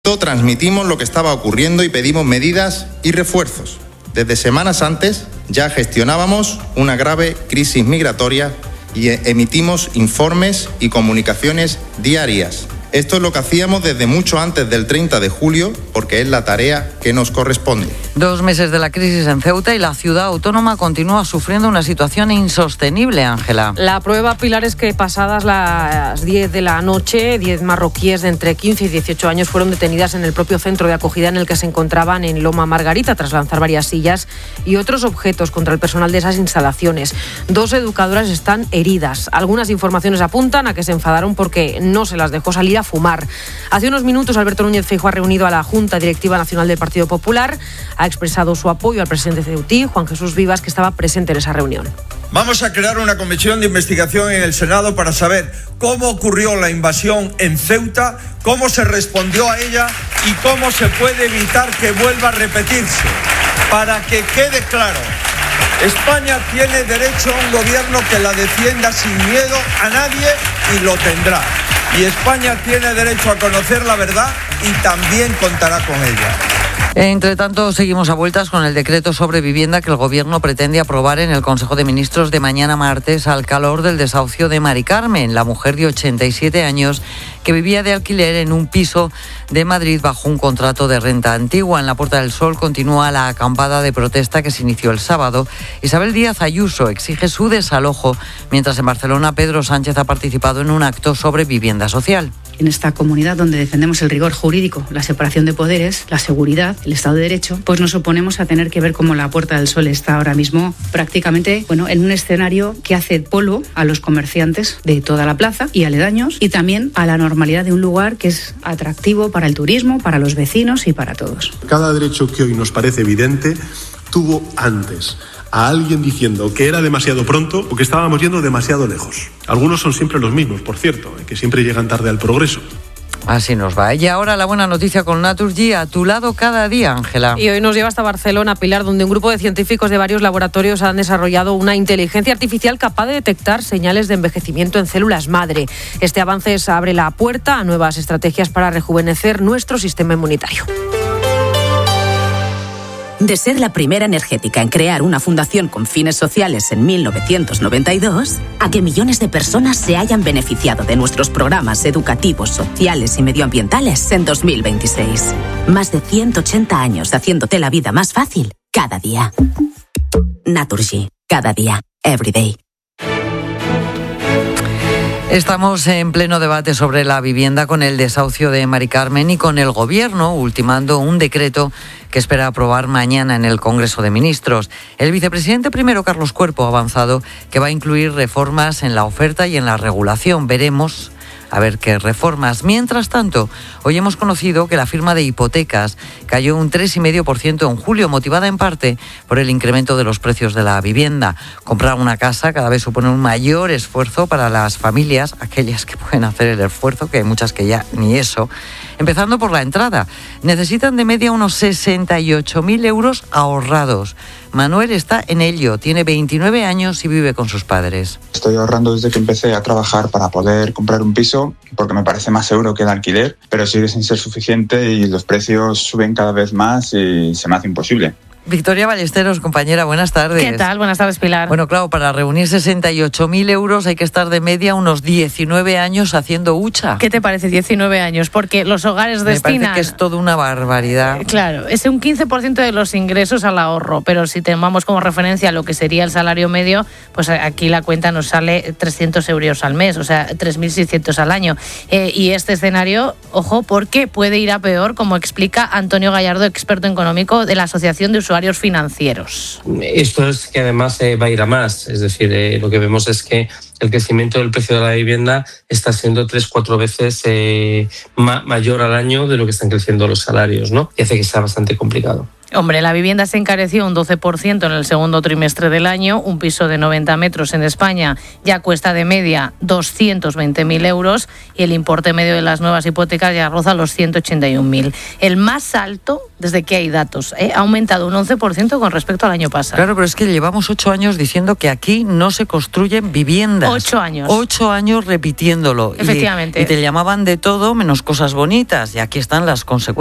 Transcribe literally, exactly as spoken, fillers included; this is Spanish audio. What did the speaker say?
esto transmitimos lo que estaba ocurriendo y pedimos medidas y refuerzos. Desde semanas antes ya gestionábamos una grave crisis migratoria y emitimos informes y comunicaciones diarias. Esto es lo que hacíamos desde mucho antes del treinta de julio, porque es la tarea que nos corresponde. Dos meses de la crisis en Ceuta y la ciudad autónoma continúa sufriendo una situación insostenible, Ángela. La prueba, Pilar, es que pasadas las diez de la noche, diez marroquíes de entre quince y dieciocho años fueron detenidas en el propio centro de acogida en el que se encontraban en Loma Margarita tras lanzar varias sillas y otros objetos contra el personal de esas instalaciones. Dos educadoras están heridas. Algunas informaciones apuntan a que se enfadaron porque no se las dejó salir a fumar. Hace unos minutos Alberto Núñez Feijóo ha reunido a la Junta Directiva Nacional del Partido Popular, ha expresado su apoyo al presidente ceutí, Juan Jesús Vivas, que estaba presente en esa reunión. Vamos a crear una comisión de investigación en el Senado para saber cómo ocurrió la invasión en Ceuta, cómo se respondió a ella y cómo se puede evitar que vuelva a repetirse. Para que quede claro, España tiene derecho a un gobierno que la defienda sin miedo a nadie y lo tendrá. Y España tiene derecho a conocer la verdad y también contará con ella. Entre tanto, seguimos a vueltas con el decreto sobre vivienda que el Gobierno pretende aprobar en el Consejo de Ministros de mañana martes al calor del desahucio de Mari Carmen, la mujer de ochenta y siete años que vivía de alquiler en un piso de Madrid bajo un contrato de renta antigua. En la Puerta del Sol continúa la acampada de protesta que se inició el sábado. Isabel Díaz Ayuso exige su desalojo, mientras en Barcelona Pedro Sánchez ha participado en un acto sobre vivienda social. En esta comunidad donde defendemos el rigor jurídico, la separación de poderes, la seguridad, el Estado de Derecho, pues nos oponemos a tener que ver cómo la Puerta del Sol está ahora mismo prácticamente, bueno, en un escenario que hace polo a los comerciantes de toda la plaza y aledaños, y también a la normalidad de un lugar que es atractivo para el turismo, para los vecinos y para todos. Cada derecho que hoy nos parece evidente tuvo antes a alguien diciendo que era demasiado pronto o que estábamos yendo demasiado lejos. Algunos son siempre los mismos, por cierto, que siempre llegan tarde al progreso. Así nos va. Y ahora la buena noticia con Naturgy, a tu lado cada día, Ángela. Y hoy nos lleva hasta Barcelona, Pilar, donde un grupo de científicos de varios laboratorios han desarrollado una inteligencia artificial capaz de detectar señales de envejecimiento en células madre. Este avance abre la puerta a nuevas estrategias para rejuvenecer nuestro sistema inmunitario. De ser la primera energética en crear una fundación con fines sociales en mil novecientos noventa y dos, a que millones de personas se hayan beneficiado de nuestros programas educativos, sociales y medioambientales en dos mil veintiséis. Más de ciento ochenta años haciéndote la vida más fácil cada día. Naturgy, cada día, every day. Estamos en pleno debate sobre la vivienda con el desahucio de Mari Carmen y con el Gobierno ultimando un decreto que espera aprobar mañana en el Congreso de Ministros. El vicepresidente primero, Carlos Cuerpo, ha avanzado que va a incluir reformas en la oferta y en la regulación. Veremos a ver qué reformas. Mientras tanto, hoy hemos conocido que la firma de hipotecas cayó un tres coma cinco por ciento en julio, motivada en parte por el incremento de los precios de la vivienda. Comprar una casa cada vez supone un mayor esfuerzo para las familias, aquellas que pueden hacer el esfuerzo, que hay muchas que ya ni eso. Empezando por la entrada. Necesitan de media unos sesenta y ocho mil euros ahorrados. Manuel está en ello, tiene veintinueve años y vive con sus padres. Estoy ahorrando desde que empecé a trabajar para poder comprar un piso, porque me parece más seguro que el alquiler, pero sigue sin ser suficiente y los precios suben cada vez más y se me hace imposible. Victoria Ballesteros, compañera, buenas tardes. ¿Qué tal? Buenas tardes, Pilar. Bueno, claro, para reunir sesenta y ocho mil euros hay que estar de media unos diecinueve años haciendo hucha. ¿Qué te parece diecinueve años? Porque los hogares destinan... Me parece que es toda una barbaridad. Claro, es un quince por ciento de los ingresos al ahorro, pero si tomamos como referencia lo que sería el salario medio, pues aquí la cuenta nos sale trescientos euros al mes, o sea, tres mil seiscientos al año. Eh, y este escenario, ojo, porque puede ir a peor, como explica Antonio Gallardo, experto económico de la Asociación de Usuarios Financieros. Esto es que además eh, va a ir a más, es decir, eh, lo que vemos es que el crecimiento del precio de la vivienda está siendo tres, cuatro veces eh, ma- mayor al año de lo que están creciendo los salarios, ¿no? Y hace que sea bastante complicado. Hombre, la vivienda se encareció un doce por ciento en el segundo trimestre del año. Un piso de noventa metros en España ya cuesta de media doscientos veinte mil euros y el importe medio de las nuevas hipotecas ya roza los ciento ochenta y un mil. El más alto desde que hay datos. ¿eh? Ha aumentado un once por ciento con respecto al año pasado. Claro, pero es que llevamos ocho años diciendo que aquí no se construyen viviendas. Ocho años. Ocho años repitiéndolo. Efectivamente. Y, y te llamaban de todo menos cosas bonitas. Y aquí están las consecuencias.